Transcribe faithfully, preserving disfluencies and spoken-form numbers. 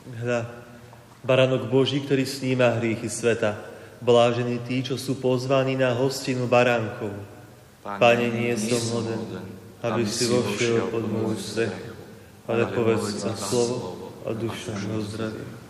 Hľa, baránok Boží, ktorý sníma hriechy sveta. Blážení tí, čo sú pozvaní na hostinu baránkov. Pane, nie som hoden, aby si vošiel pod môj strechu, ale povedz sa slovo a duša mi ozdravie.